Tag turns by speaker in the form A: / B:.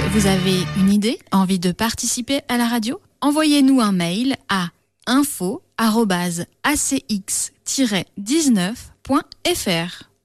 A: Vous avez une idée, envie de participer à la radio? Envoyez-nous un mail à info@acx-19.fr.